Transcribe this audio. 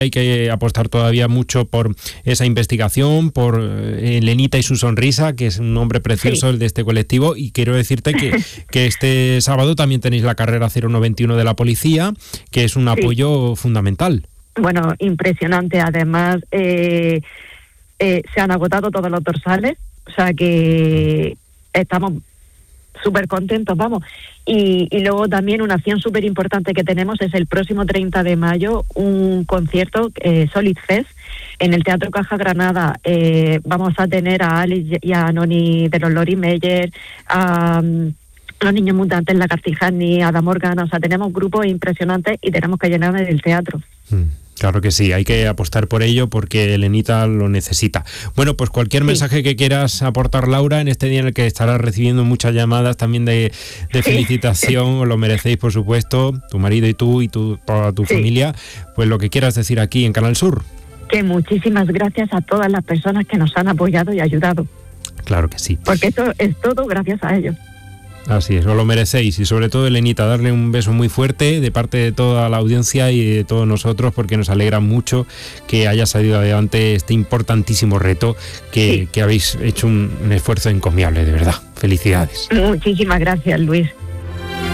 Hay que apostar todavía mucho por esa investigación, por Elenita y su sonrisa, que es un nombre precioso, sí, el de este colectivo. Y quiero decirte que este sábado también tenéis la carrera 0121 de la policía, que es un apoyo fundamental. Bueno, impresionante. Además, se han agotado todos los dorsales, o sea que estamos súper contentos, vamos. Y luego también una acción súper importante que tenemos es el próximo 30 de mayo, un concierto, Solid Fest, en el Teatro Caja Granada. Vamos a tener a Alice y a Noni de los Lori Meyer, a los Niños Mutantes, la Cartijani, a Da Morgana. O sea, tenemos grupos impresionantes y tenemos que llenar el teatro. Claro que sí, hay que apostar por ello porque Elenita lo necesita. Bueno, pues cualquier mensaje que quieras aportar, Laura, en este día en el que estarás recibiendo muchas llamadas también de felicitación, os lo merecéis, por supuesto, tu marido y tú y toda tu familia, pues lo que quieras decir aquí en Canal Sur. Que muchísimas gracias a todas las personas que nos han apoyado y ayudado. Claro que sí. Porque esto es todo gracias a ellos. Así es, os lo merecéis. Y sobre todo, Elenita, darle un beso muy fuerte de parte de toda la audiencia y de todos nosotros, porque nos alegra mucho que haya salido adelante este importantísimo reto que habéis hecho un esfuerzo encomiable, de verdad. Felicidades. Muchísimas gracias, Luis.